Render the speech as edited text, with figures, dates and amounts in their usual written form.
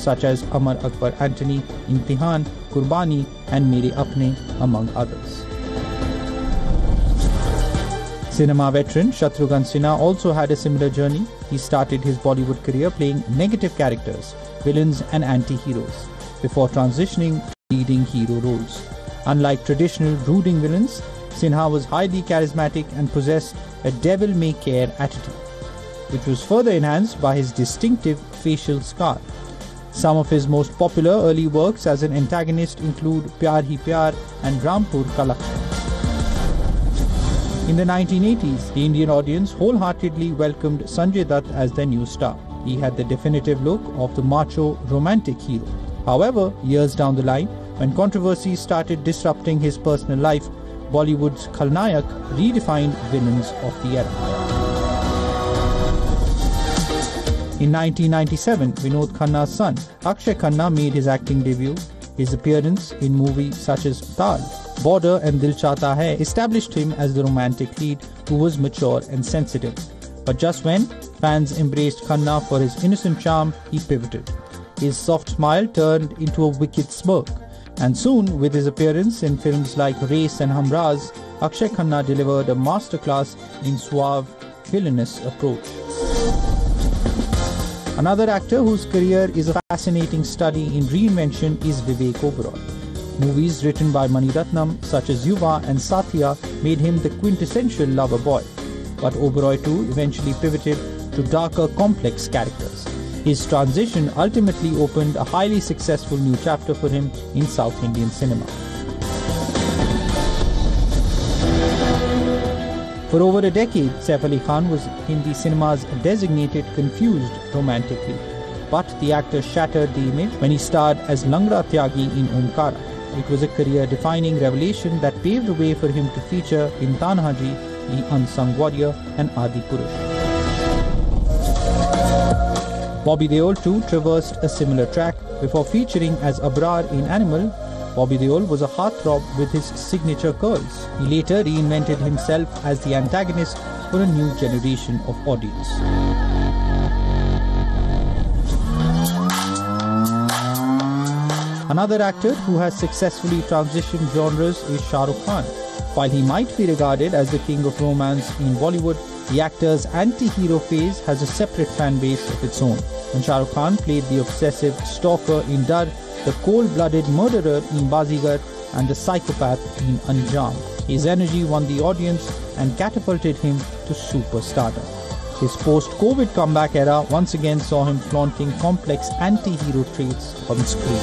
such as Amar Akbar Antony, Imtihan, Kurbani and Mere Apne, among others. Cinema veteran Shatrughan Sinha also had a similar journey. He started his Bollywood career playing negative characters, villains and anti-heroes, before transitioning to leading hero roles. Unlike traditional brooding villains, Sinha was highly charismatic and possessed a devil-may-care attitude, which was further enhanced by his distinctive facial scar. Some of his most popular early works as an antagonist include Pyar Hi Pyar and Rampur Ka Lakshan. In the 1980s, the Indian audience wholeheartedly welcomed Sanjay Dutt as their new star. He had the definitive look of the macho romantic hero. However, years down the line, when controversies started disrupting his personal life, Bollywood's Khalnayak redefined villains of the era. In 1997, Vinod Khanna's son, Akshay Khanna, made his acting debut. His appearance in movies such as Tal, Border and Dil Chahta Hai established him as the romantic lead who was mature and sensitive. But just when fans embraced Khanna for his innocent charm, he pivoted. His soft smile turned into a wicked smirk. And soon, with his appearance in films like Race and Humraaz, Akshay Khanna delivered a masterclass in suave, villainous approach. Another actor whose career is a fascinating study in reinvention is Vivek Oberoi. Movies written by Mani Ratnam such as Yuva and Satya made him the quintessential lover boy. But Oberoi too eventually pivoted to darker, complex characters. His transition ultimately opened a highly successful new chapter for him in South Indian cinema. For over a decade, Saif Ali Khan was Hindi cinema's designated confused romantic lead. But the actor shattered the image when he starred as Langra Tyagi in Omkara. It was a career-defining revelation that paved the way for him to feature in Tanhaji, The Unsung Warrior and Adipurush. Bobby Deol too traversed a similar track. Before featuring as Abrar in Animal, Bobby Deol was a heartthrob with his signature curls. He later reinvented himself as the antagonist for a new generation of audience. Another actor who has successfully transitioned genres is Shah Rukh Khan. While he might be regarded as the king of romance in Bollywood, the actor's anti-hero phase has a separate fan base of its own. When Shah Rukh Khan played the obsessive stalker in Dar, the cold-blooded murderer in Bazigar, and the psychopath in Anjam, his energy won the audience and catapulted him to superstardom. His post-COVID comeback era once again saw him flaunting complex anti-hero traits on screen.